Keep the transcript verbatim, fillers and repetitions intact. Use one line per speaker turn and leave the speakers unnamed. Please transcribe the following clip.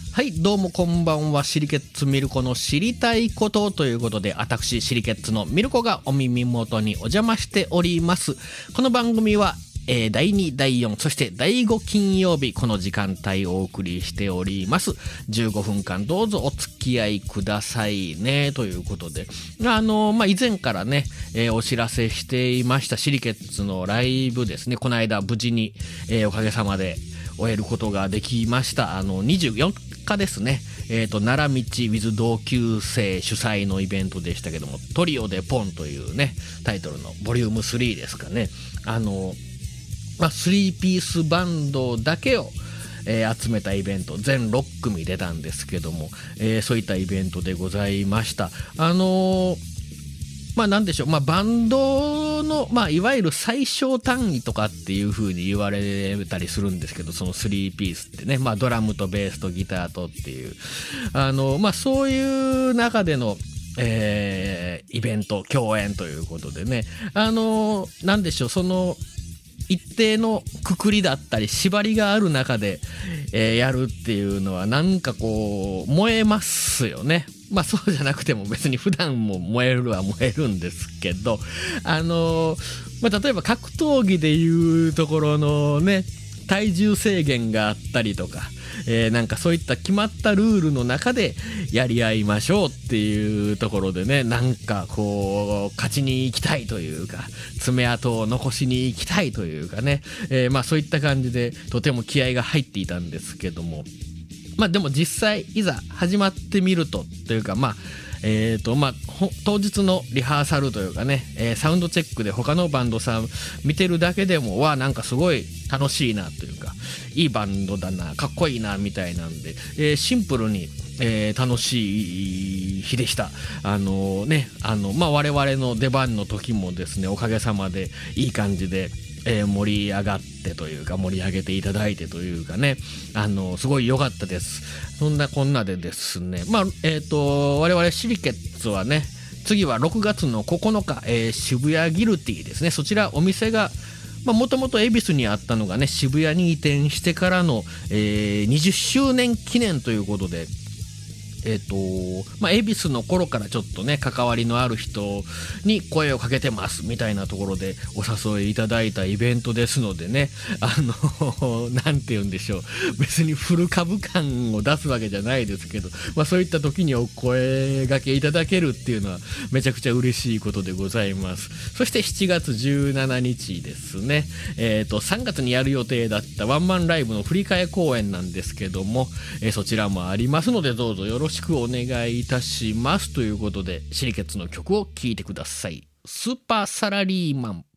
はい、どうもこんばんは。シリケッツミルコの知りたいことということで、私シリケッツのミルコがお耳元にお邪魔しております。この番組は、えー、だいに、だいよん、そしてだいご金曜日、この時間帯をお送りしております。じゅうごふんかんどうぞお付き合いくださいねということで、あのー、まあ、以前からね、えー、お知らせしていましたシリケッツのライブですね。この間無事に、えー、おかげさまで終えることができました。あのにじゅうよっかですね、えーと奈良道 with 同級生主催のイベントでしたけども、トリオでポンというねタイトルのボリュームスリーですかね。あのまあスリーピースバンドだけをえー、集めたイベント全ろっくみ出たんですけども、えー、そういったイベントでございました。あのーまあなんでしょう、まあバンドの、まあいわゆる最小単位とかっていう風に言われたりするんですけど、そのスリーピースってね、まあドラムとベースとギターとっていう、あの、まあそういう中での、えー、イベント、共演ということでね、あの、なんでしょう、その、一定のくくりだったり縛りがある中で、えー、やるっていうのはなんかこう燃えますよね。まあそうじゃなくても別に普段も燃えるは燃えるんですけど、あのーまあ、例えば格闘技でいうところのね体重制限があったりとか、えー、なんかそういった決まったルールの中でやり合いましょうっていうところでね、なんかこう勝ちに行きたいというか爪痕を残しに行きたいというかね、えー、まあそういった感じでとても気合が入っていたんですけども、まあでも実際いざ始まってみるとというか、まあえーとまあ、当日のリハーサルというかね、えー、サウンドチェックで他のバンドさん見てるだけでもわなんかすごい楽しいなというかいいバンドだなかっこいいなみたいなんで、えー、シンプルに、えー、楽しい日でした。あのー、ねあのまあ我々の出番の時もですねおかげさまでいい感じでえー、盛り上がってというか盛り上げていただいてというかね、あのすごい良かったです。そんなこんなでですね、まあえっ、ー、と我々シリケッツはね次はろくがつのここのか、えー、渋谷ギルティですね。そちらお店がもともと恵比寿にあったのがね渋谷に移転してからの、えー、にじゅっしゅうねん記念ということで、えっとまあ恵比寿の頃からちょっとね関わりのある人に声をかけてますみたいなところでお誘いいただいたイベントですのでね、あのなんて言うんでしょう、別にフル株感を出すわけじゃないですけど、まあそういった時にお声掛けいただけるっていうのはめちゃくちゃ嬉しいことでございます。そしてしちがつじゅうしちにちですね、えっとさんがつにやる予定だったワンマンライブの振り替え公演なんですけども、えー、そちらもありますのでどうぞよろしくお願いいたしますということで、シリケッツの曲を聴いてください。スーパーサラリーマン。